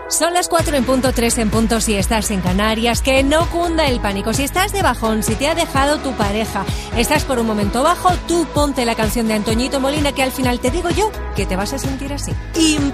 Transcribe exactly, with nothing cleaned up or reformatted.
Son las cuatro en punto, tres en punto si estás en Canarias. Que no cunda el pánico. Si estás de bajón, si te ha dejado tu pareja, estás por un momento bajo, tú ponte la canción de Antoñito Molina, que al final te digo yo que te vas a sentir así.